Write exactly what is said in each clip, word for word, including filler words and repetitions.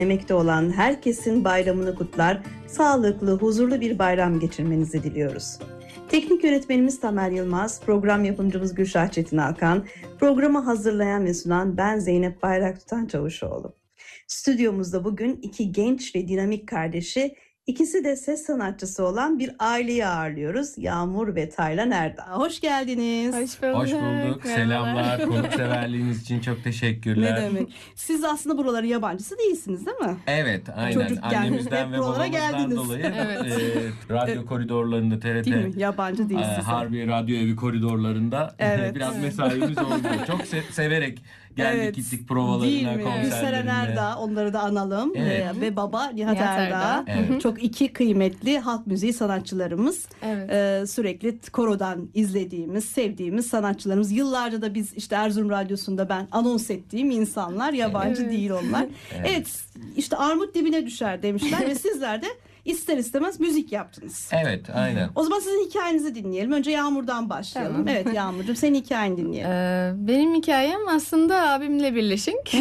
Emekte olan herkesin bayramını kutlar, sağlıklı, huzurlu bir bayram geçirmenizi diliyoruz. Teknik yönetmenimiz Tamer Yılmaz, program yapımcımız Gülşah Çetin Alkan, programı hazırlayan ve sunan ben Zeynep Bayraktutan Çavuşoğlu. Stüdyomuzda bugün iki genç ve dinamik kardeşi, ikisi de ses sanatçısı olan bir aileyi ağırlıyoruz. Yağmur ve Taylan Erdağ. Hoş geldiniz. Hoş bulduk. Hoş bulduk. Selamlar. Konukseverliğiniz için çok teşekkürler. Ne demek. Siz aslında buraların yabancısı değilsiniz değil mi? Evet, aynen. Çocukken Annemizden hep ve buralara babamızdan geldiniz. dolayı Evet. e, radyo koridorlarında T R T, Değil mi? Yabancı e, değilsiniz. Harbiye Radyo Evi koridorlarında Evet. biraz Evet. mesaimiz oldu. Çok se- severek geldik Evet. gittik Değil provalarına, mi? Gülseren konserlerine. Erdağ, onları da analım. Evet. Ee, ve baba Nihat, Nihat Erdağ. Erdağ. Evet. Çok iki kıymetli halk müziği sanatçılarımız. Evet. Ee, sürekli korodan izlediğimiz, sevdiğimiz sanatçılarımız. Yıllarca da biz işte Erzurum Radyosu'nda ben anons ettiğim insanlar. Yabancı Evet. değil onlar. Evet. Evet, işte armut dibine düşer demişler ve sizler de ister istemez müzik yaptınız. Evet, aynen. O zaman sizin hikayenizi dinleyelim. Önce Yağmur'dan başlayalım. Tamam. Evet Yağmur'cum, senin hikayeni dinleyelim. Ee, benim hikayem aslında abimle birleşik.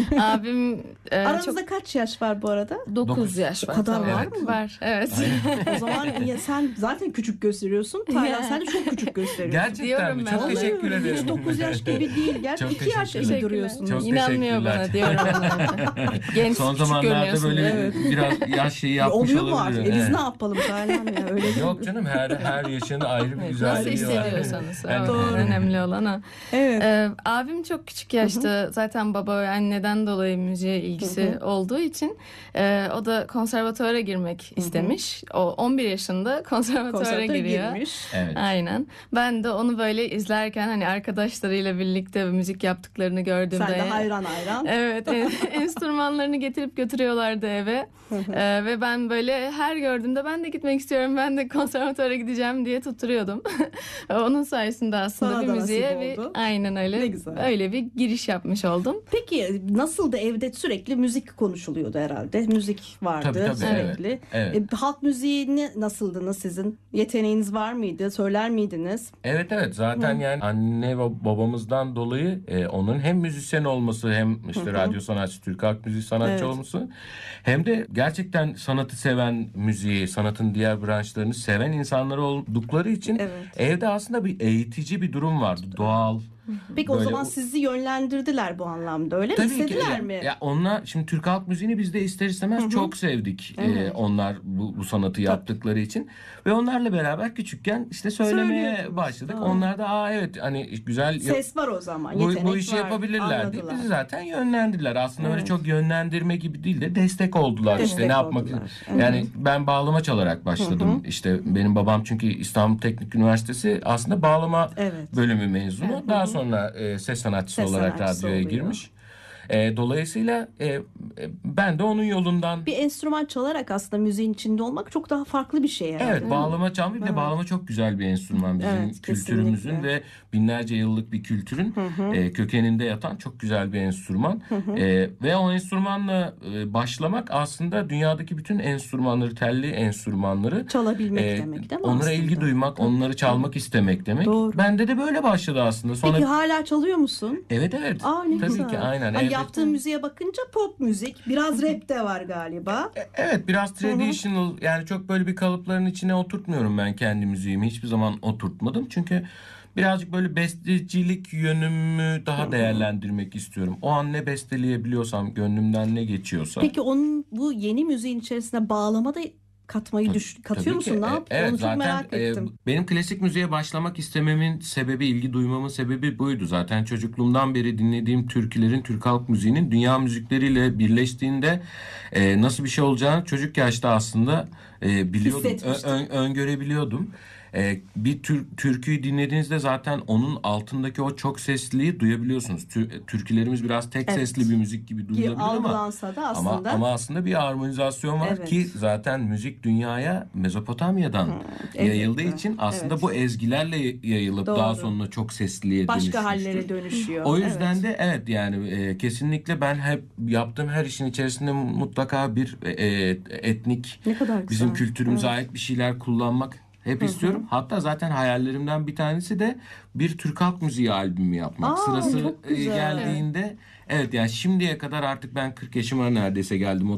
Abim e, Aranızda çok kaç yaş var bu arada? dokuz Dokuz. yaş var. O kadar tamam. var mı? Var. Evet. O zaman ya sen zaten küçük gösteriyorsun. Taylan sen de çok küçük gösteriyorsun. Gerçekten Diyorum mi? ben. Çok Vallahi teşekkür ederim. Hiç dokuz yaş gibi değil. Gerçi Çok iki yaş gibi teşekkürler. duruyorsun. Çok İnanmıyor teşekkürler. bana diyorum ona. Genç Son küçük zamanlarda görünüyorsun. böyle Evet. biraz yaş şeyi yapmış Oluyor mu olabilirim. artık? E biz Evet. ne yapalım Taylan ya? Öyle değil. Yok canım, her her yaşın ayrı bir Evet, güzelliği nasıl var. hissediyorsanız. Yani- o Doğru. önemli olan o. Evet. Ee, abim çok küçük yaşta zaten baba ve anneden dolayı müziğe ilgisi olduğu için e, o da konservatuvara girmek istemiş. O on bir yaşında konservatuvara Konservatuara giriyor. girmiş. Evet. Aynen. Ben de onu böyle izlerken hani arkadaşlarıyla birlikte müzik yaptıklarını gördüğümde Sen de hayran hayran. evet, en- enstrümanlarını getirip götürüyorlardı eve. Ee, ve ben böyle her gördüğümde ben de gitmek istiyorum, ben de konservatuvara gideceğim diye tutturuyordum. Onun sayesinde aslında Sana bir da müziğe nasip bir oldu. aynen öyle Ne güzel. öyle bir giriş yapmış oldum. Peki nasıl da evde sürekli müzik konuşuluyordu herhalde. Müzik vardı Tabii, tabii, sürekli. evet. E, halk müziğini nasıldınız sizin? Yeteneğiniz var mıydı? Söyler miydiniz? Evet evet zaten yani anne ve babamızdan dolayı e, onun hem müzisyen olması hem işte radyo sanatçı, Türk halk müziği sanatçı Evet. olması hem de gerçekten sanatı seven, müziği, sanatın diğer branşlarını seven insanlar oldukları için Evet. evde aslında bir eğitici bir durum vardı. Doğal. Peki o Böyle zaman o- sizi yönlendirdiler bu anlamda, öyle mi? Tabii ki. İstediler Ya, mi? ya onlar şimdi Türk halk müziğini biz de ister istemez çok sevdik. Ee, onlar bu, bu sanatı yaptıkları için ve onlarla beraber küçükken işte söylemeye Söylüyordunuz. başladık. Tamam. Onlar da aa evet hani güzel Ses var o zaman. bu, Yetenek bu işi var. yapabilirler diye Anladılar. bizi zaten yönlendirdiler. Aslında öyle Evet. çok yönlendirme gibi değil de destek oldular Destek işte ne yapmak. oldular. Yani ben bağlama çalarak başladım. İşte benim babam çünkü İstanbul Teknik Üniversitesi aslında bağlama Evet. bölümü mezunu. Daha sonra e, ses sanatçısı Ses olarak sanatçısı radyoya oluyor. girmiş. E, dolayısıyla e, e, ben de onun yolundan Bir enstrüman çalarak aslında müziğin içinde olmak çok daha farklı bir şey herhalde. evet bağlama çalmayı bir de bağlama çok güzel bir enstrüman bizim Evet, kültürümüzün kesinlikle. ve binlerce yıllık bir kültürün e, kökeninde yatan çok güzel bir enstrüman. E, ve o enstrümanla e, başlamak aslında dünyadaki bütün enstrümanları, telli enstrümanları Çalabilmek e, demek değil mi onlara aslında? ilgi duymak, onları çalmak istemek demek. Doğru. Bende de böyle başladı aslında. Sonra Peki hala çalıyor musun? evet evet. Aa ne Tabii güzel. ki aynen. Hani Evde- yaptığın müziğe bakınca pop müzik, biraz rap de var galiba. Evet biraz traditional yani çok böyle bir kalıpların içine oturtmuyorum ben kendi müziğimi. Hiçbir zaman oturtmadım. Çünkü birazcık böyle bestecilik yönümü daha değerlendirmek istiyorum. O an ne besteleyebiliyorsam, gönlümden ne geçiyorsa. Peki onun bu yeni müziğin içerisine bağlama da katmayı düş katıyor Tabii musun? ki. Ne E, yapıyorsun? Evet Onu çok zaten merak e, ettim. benim klasik müziğe başlamak istememin sebebi, ilgi duymamın sebebi buydu. Zaten çocukluğumdan beri dinlediğim türkülerin, Türk halk müziğinin dünya müzikleriyle birleştiğinde e, nasıl bir şey olacağını çocuk yaşta aslında e, biliyordum, ö- Hissetmiştin. ön- öngörebiliyordum. E, bir tür, türküyü dinlediğinizde zaten onun altındaki o çok sesliliği duyabiliyorsunuz. Tür, türkülerimiz biraz tek Evet. sesli bir müzik gibi Ki duyulabilir ama algılansa da ama, aslında ama aslında bir armonizasyon var Evet. ki zaten müzik dünyaya Mezopotamya'dan evet. yayıldığı için aslında Evet. bu ezgilerle yayılıp Doğru. daha sonra çok sesliye başka dönüşmüştür. hallere dönüşüyor. O yüzden Evet. de evet yani e, kesinlikle ben hep yaptığım her işin içerisinde mutlaka bir e, e, etnik Ne kadar güzel. bizim kültürümüze Evet. ait bir şeyler kullanmak hep istiyorum. Hatta zaten hayallerimden bir tanesi de bir Türk halk müziği albümü yapmak. Aa, Sırası çok e, güzel. geldiğinde evet yani şimdiye kadar artık ben kırk yaşıma neredeyse geldim.